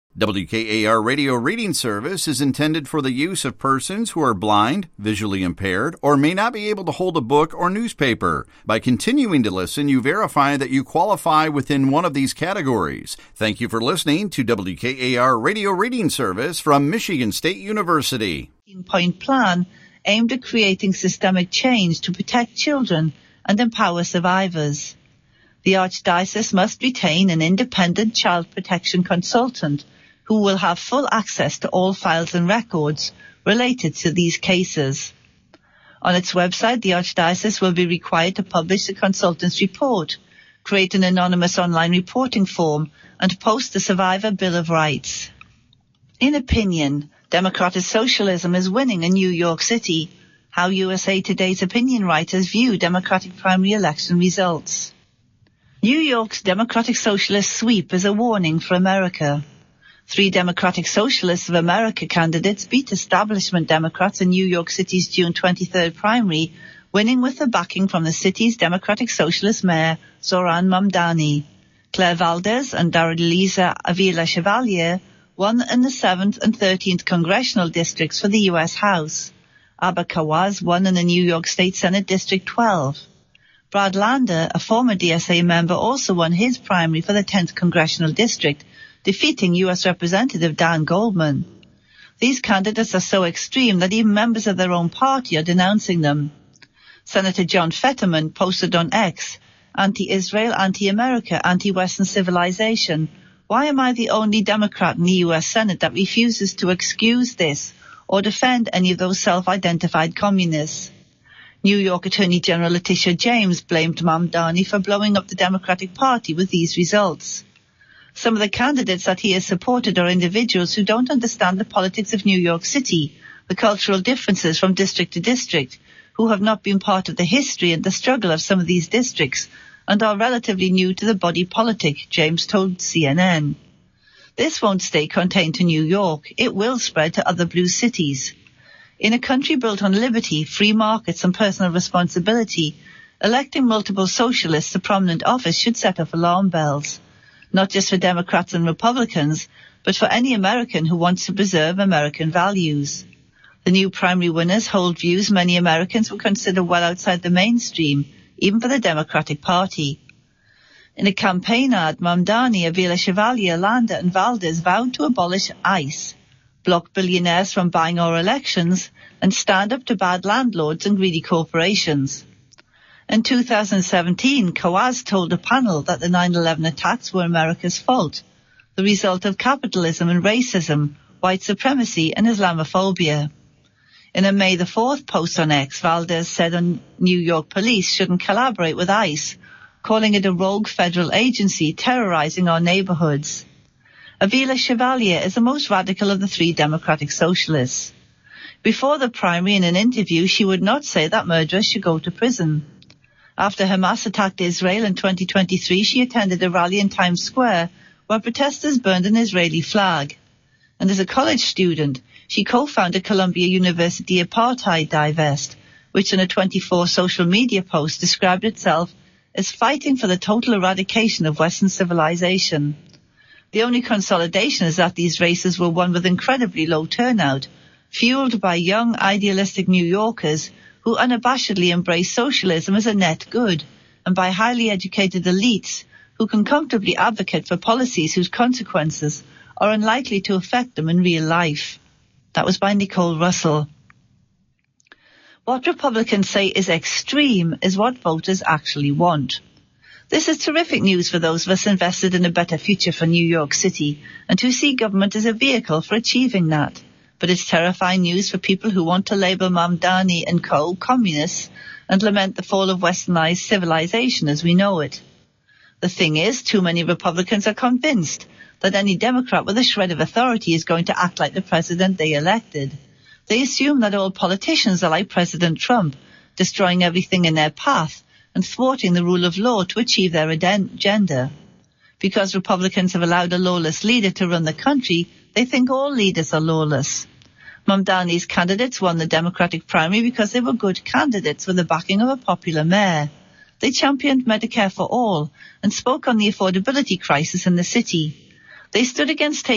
WKAR Radio Reading Service is intended for the use of persons who are blind, visually impaired, or may not be able to hold a book or newspaper. By continuing to listen, you verify that you qualify within one of these categories. Thank you for listening to WKAR Radio Reading Service from Michigan State University. 15-point plan aimed at creating systemic change to protect children and empower survivors. The Archdiocese must retain an independent child protection consultant who will have full access to all files and records related to these cases. On its website, the Archdiocese will be required to publish the consultant's report, create an anonymous online reporting form, and post the Survivor Bill of Rights. In opinion, democratic socialism is winning in New York City. How USA Today's opinion writers view Democratic primary election results. New York's Democratic Socialist sweep is a warning for America. 3 Democratic Socialists of America candidates beat establishment Democrats in New York City's June 23rd primary, winning with the backing from the city's Democratic Socialist mayor, Zohran Mamdani. Claire Valdez and Darlisa Avila Chevalier won in the 7th and 13th congressional districts for the U.S. House. Abba Kawaz won in the New York State Senate District 12. Brad Lander, a former DSA member, also won his primary for the 10th congressional district, defeating U.S. Representative Dan Goldman. These candidates are so extreme that even members of their own party are denouncing them. Senator John Fetterman posted on X, "Anti-Israel, anti-America, anti-Western civilization. Why am I the only Democrat in the U.S. Senate that refuses to excuse this or defend any of those self-identified communists?" New York Attorney General Letitia James blamed Mamdani for blowing up the Democratic Party with these results. Some of the candidates that he has supported are individuals who don't understand the politics of New York City, the cultural differences from district to district, who have not been part of the history and the struggle of some of these districts, and are relatively new to the body politic, James told CNN. This won't stay contained to New York. It will spread to other blue cities. In a country built on liberty, free markets, and personal responsibility, electing multiple socialists to prominent office should set off alarm bells. Not just for Democrats and Republicans, but for any American who wants to preserve American values. The new primary winners hold views many Americans would consider well outside the mainstream, even for the Democratic Party. In a campaign ad, Mamdani, Avila Chevalier, Lander and Valdez vowed to abolish ICE, block billionaires from buying our elections, and stand up to bad landlords and greedy corporations. In 2017, Kawaz told a panel that the 9/11 attacks were America's fault, the result of capitalism and racism, white supremacy and Islamophobia. In a May the 4th post on X, Valdez said New York police shouldn't collaborate with ICE, calling it a rogue federal agency terrorizing our neighborhoods. Avila Chevalier is the most radical of the 3 Democratic Socialists. Before the primary, in an interview, she would not say that murderers should go to prison. After Hamas attacked Israel in 2023, she attended a rally in Times Square where protesters burned an Israeli flag. And as a college student, she co-founded Columbia University Apartheid Divest, which in a 24 social media post described itself as fighting for the total eradication of Western civilization. The only consolidation is that these races were won with incredibly low turnout, fueled by young, idealistic New Yorkers who unabashedly embrace socialism as a net good, and by highly educated elites who can comfortably advocate for policies whose consequences are unlikely to affect them in real life. That was by Nicole Russell. What Republicans say is extreme is what voters actually want. This is terrific news for those of us invested in a better future for New York City and who see government as a vehicle for achieving that. But it's terrifying news for people who want to label Mamdani and co. communists and lament the fall of westernized civilization as we know it. The thing is, too many Republicans are convinced that any Democrat with a shred of authority is going to act like the president they elected. They assume that all politicians are like President Trump, destroying everything in their path and thwarting the rule of law to achieve their agenda. Because Republicans have allowed a lawless leader to run the country, they think all leaders are lawless. Mamdani's candidates won the Democratic primary because they were good candidates with the backing of a popular mayor. They championed Medicare for all and spoke on the affordability crisis in the city. They stood against